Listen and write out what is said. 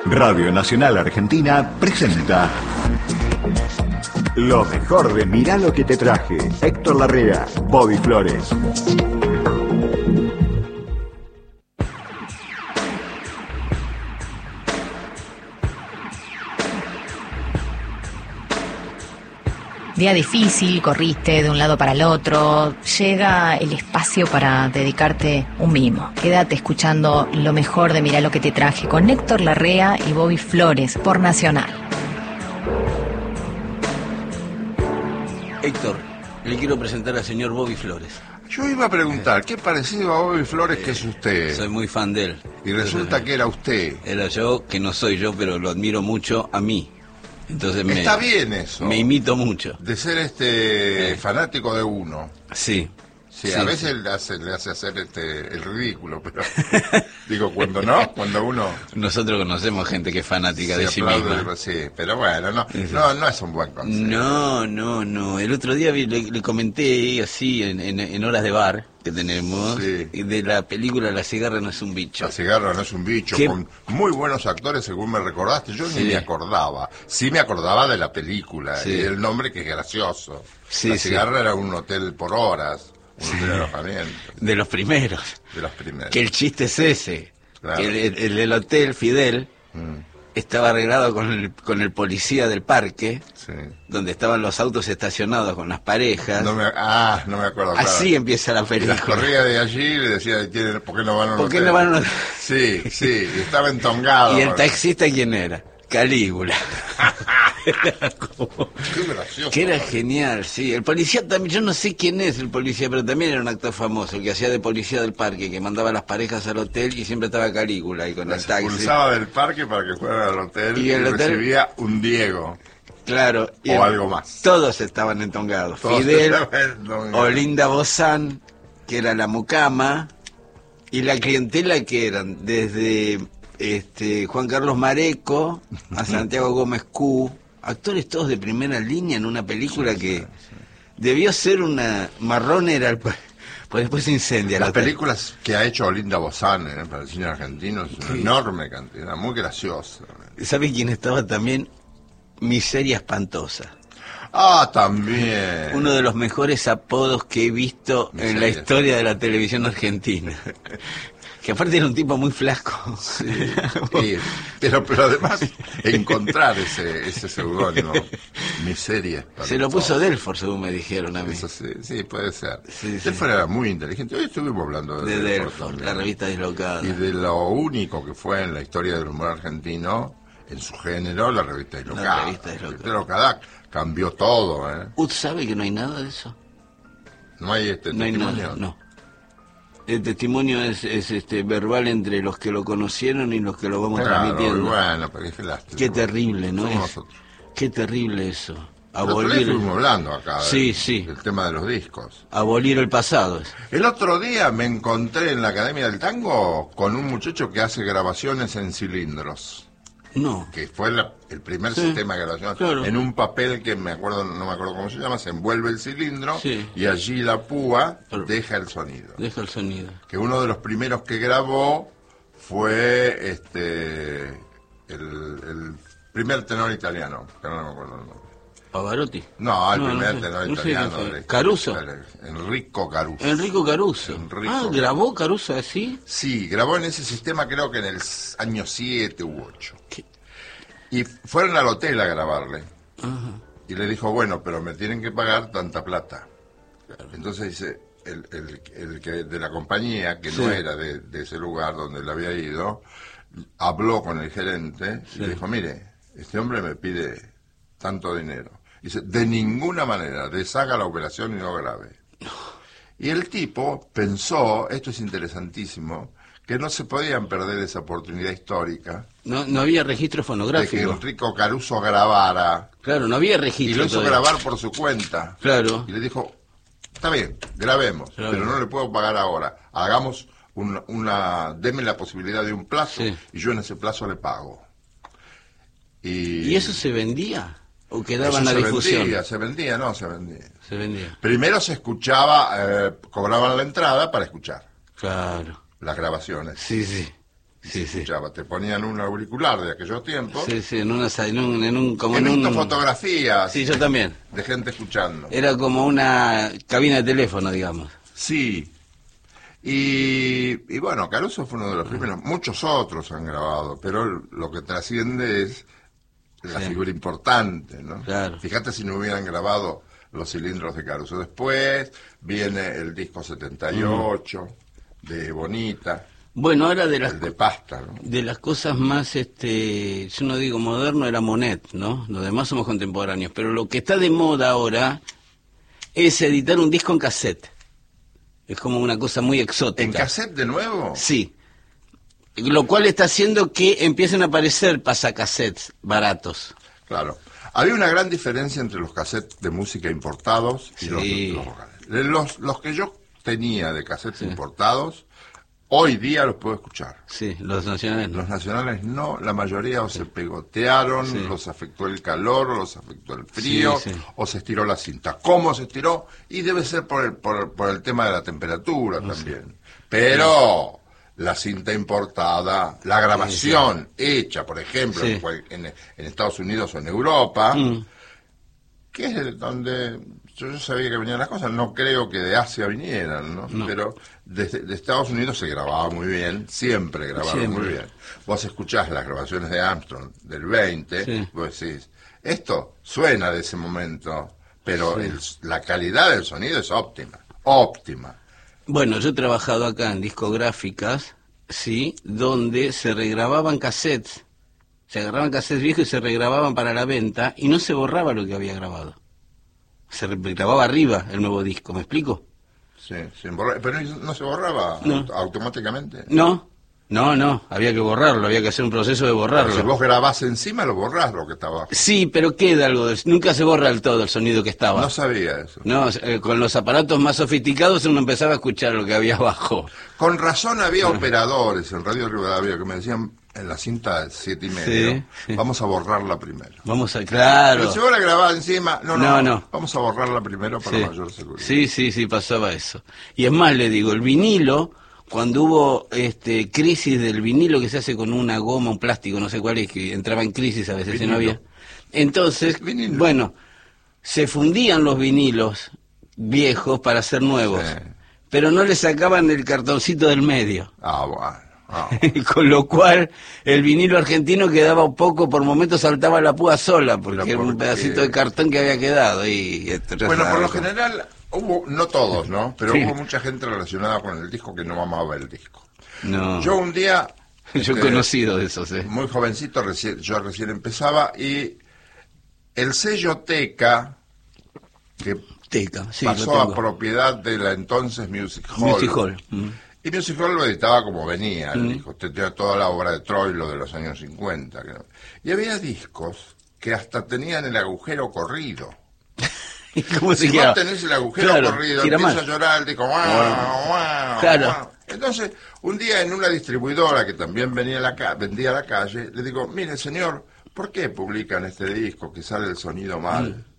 Radio Nacional Argentina presenta lo mejor de Mirá lo que te traje. Héctor Larrea, Bobby Flores. Día difícil, corriste de un lado para el otro, llega el espacio para dedicarte un mimo. Quédate escuchando lo mejor de Mirá lo que te traje con Héctor Larrea y Bobby Flores por Nacional. Héctor, le quiero presentar al señor Bobby Flores. Yo iba a preguntar, ¿qué parecido a Bobby Flores que es usted? Soy muy fan de él. Y resulta que era usted. Era yo, que no soy yo, pero lo admiro mucho a mí. Entonces está bien eso. Me imito mucho. De ser fanático de uno. Sí. Sí, a veces le hace hacer el ridículo, pero digo, cuando uno... Nosotros conocemos gente que es fanática de sí misma. Sí, pero bueno, no es un buen consejo. No. El otro día le comenté así en horas de bar que tenemos, sí, de la película La cigarra no es un bicho. La cigarra no es un bicho, con muy buenos actores, según me recordaste. Yo ni me acordaba. Sí me acordaba de la película, y el nombre, que es gracioso. La cigarra era un hotel por horas. De alojamiento. De los primeros. Que el chiste es ese. Claro. Que el del hotel, Fidel, estaba arreglado con el policía del parque, sí, donde estaban los autos estacionados con las parejas. No me acuerdo. Así claro. Empieza la película. Las corría de allí y le decía, ¿por qué no van a un hotel? ¿Por qué no van a un hotel? Sí, y estaba entongado. ¿Y el taxista quién era? Calígula. Qué gracioso. Que era genial, sí. El policía también, yo no sé quién es el policía, pero también era un actor famoso, el que hacía de policía del parque, que mandaba a las parejas al hotel y siempre estaba Calígula ahí con el taxi. Expulsaba del parque para que fueran al hotel y recibía un Diego. Claro. O algo más. Todos estaban entongados. Fidel, Olinda Bozán, que era la mucama, y la clientela que eran desde... Juan Carlos Mareco a Santiago Gómez Q, actores todos de primera línea en una película que debió ser una marronera, pues después se incendia. Las películas que ha hecho Olinda Bozán para el cine argentino es una enorme cantidad, muy graciosa. ¿Sabes quién estaba también? Miseria Espantosa. Ah, también. Uno de los mejores apodos que he visto en la historia de la televisión argentina. Que aparte era un tipo muy flaco. Sí, pero además encontrar ese seudónimo, Miseria. Se lo puso Delford, según me dijeron a mí. Eso sí, puede ser. Sí. Delford era muy inteligente. Hoy estuvimos hablando de Delford, la revista Dislocada. Y de lo único que fue en la historia del humor argentino, en su género, la revista Dislocada. La revista Dislocada cambió todo. ¿Usted sabe que no hay nada de eso? No hay testimonio. Nada, no. El testimonio es verbal entre los que lo conocieron y los que lo vamos transmitiendo. Bueno, pero es lástima. Qué terrible, ¿no? Qué terrible eso. Abolir. Estuvimos hablando acá. Sí. El tema de los discos. Abolir el pasado. El otro día me encontré en la Academia del Tango con un muchacho que hace grabaciones en cilindros. No. Que fue el primer sistema de grabación. Claro. En un papel que no me acuerdo cómo se llama, se envuelve el cilindro y allí la púa deja el sonido. Que uno de los primeros que grabó fue el primer tenor italiano, que no me acuerdo el nombre. ¿Pavarotti? No, el primer tenor italiano. ¿Caruso? Enrico Caruso. Enrico Caruso. ¿Grabó Caruso así? Sí, grabó en ese sistema creo que en el año 7 u 8. Y fueron al hotel a grabarle. Uh-huh. Y le dijo, bueno, pero me tienen que pagar tanta plata. Claro. Entonces dice, el que de la compañía, que no era de ese lugar donde él había ido, habló con el gerente y le dijo, mire, este hombre me pide tanto dinero. Dice, de ninguna manera, deshaga la operación y no grabe. Y el tipo pensó, esto es interesantísimo, que no se podían perder esa oportunidad histórica. No había registro fonográfico. De que Enrico Caruso grabara. Claro, no había registro. Y lo hizo grabar por su cuenta. Claro. Y le dijo, está bien, grabemos, pero no le puedo pagar ahora. Hagamos deme la posibilidad de un plazo y yo en ese plazo le pago. ¿Y eso se vendía? ¿O quedaba en la difusión? Se vendía. Primero se escuchaba, cobraban la entrada para escuchar. Claro. Las grabaciones. Sí. Y se escuchaba. Te ponían un auricular de aquellos tiempos. Sí, como en un fotografías. Sí, yo también. De gente escuchando. Era como una cabina de teléfono, digamos. Sí. Y bueno, Caruso fue uno de los primeros. Muchos otros han grabado, pero lo que trasciende es la figura importante, ¿no? Claro. Fíjate si no hubieran grabado Los Cilindros de Caruso. Después viene el disco 78 de Bonita. Bueno, ahora el de Pasta, ¿no? De las cosas más, yo no digo moderno, era Monet, ¿no? Los demás somos contemporáneos. Pero lo que está de moda ahora es editar un disco en cassette. Es como una cosa muy exótica. ¿En cassette de nuevo? Sí. Lo cual está haciendo que empiecen a aparecer pasacassettes baratos. Claro. Había una gran diferencia entre los cassettes de música importados y los locales. Los que yo tenía de cassettes importados, hoy día los puedo escuchar. Sí, los nacionales no. Los nacionales no, la mayoría o se pegotearon, los afectó el calor, los afectó el frío, o se estiró la cinta. ¿Cómo se estiró? Y debe ser por el tema de la temperatura también. Pero la cinta importada, la grabación hecha, por ejemplo, en Estados Unidos o en Europa, que es donde yo sabía que venían las cosas, no creo que de Asia vinieran, ¿no? Pero de Estados Unidos se grababa muy bien, siempre grabaron muy bien. Vos escuchás las grabaciones de Armstrong del 20, vos decís, esto suena de ese momento, pero la calidad del sonido es óptima. Bueno, yo he trabajado acá en discográficas, donde se regrababan cassettes. Se agarraban cassettes viejos y se regrababan para la venta y no se borraba lo que había grabado. Se grababa arriba el nuevo disco, ¿me explico? Sí, pero no se borraba automáticamente. No, había que borrarlo, había que hacer un proceso de borrarlo. Pero si vos grabás encima, lo borrás lo que estaba. Sí, pero queda algo, nunca se borra del todo el sonido que estaba. No sabía eso. No, con los aparatos más sofisticados uno empezaba a escuchar lo que había abajo. Con razón había operadores en Radio Rivadavia que me decían, en la cinta 7,5, vamos a borrarla primero. Claro. Pero si vos la grabás encima, no. Vamos a borrarla primero para mayor seguridad. Sí, pasaba eso. Y es más, le digo, el vinilo, cuando hubo crisis del vinilo que se hace con una goma, un plástico, no sé cuál es, que entraba en crisis a veces, si no había. Entonces, bueno, se fundían los vinilos viejos para hacer nuevos, pero no le sacaban el cartoncito del medio. Bueno. Con lo cual el vinilo argentino quedaba un poco, por momentos saltaba la púa sola, porque era un pedacito de cartón que había quedado. Bueno, por lo general, hubo, no todos, ¿no? Pero hubo mucha gente relacionada con el disco que no amaba el disco. No. Yo un día... yo he conocido de esos, muy jovencito, yo recién empezaba, y el sello Teca, que pasó a propiedad de la entonces Music Hall. Y Music Hall lo editaba como venía, el disco. Tenía toda la obra de Troilo de los años 50. Y había discos que hasta tenían el agujero corrido. ¿Cómo se si vos tenés el agujero corrido, empieza a llorar el disco. Claro. Entonces, un día en una distribuidora que también vendía a la calle, le digo, mire señor, ¿por qué publican este disco que sale el sonido mal?